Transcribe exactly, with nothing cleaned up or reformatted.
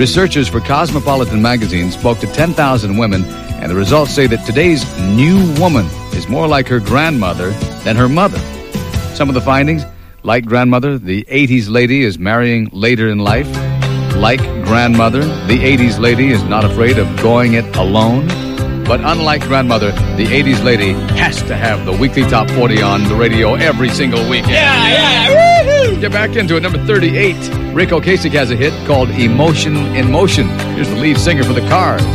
Researchers for Cosmopolitan magazine spoke to ten thousand women, and the results say that today's new woman is more like her grandmother than her mother. Some of the findings: like grandmother, the eighties lady is marrying later in life. Like grandmother, the eighties lady is not afraid of going it alone. But unlike grandmother, the eighties lady has to have the weekly top forty on the radio every single weekend. Yeah, yeah, woohoo! Get back into it. Number thirty-eight. Rick Ocasek has a hit called Emotion in Motion. Here's the lead singer for the Cars.